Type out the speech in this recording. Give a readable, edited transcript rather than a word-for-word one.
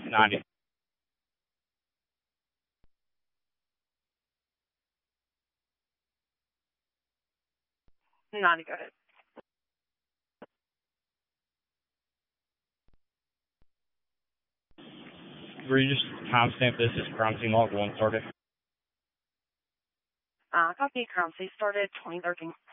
90. 90, go ahead. Were you just timestamp this as crime scene log 1 started? Copy, crime scene started 2013.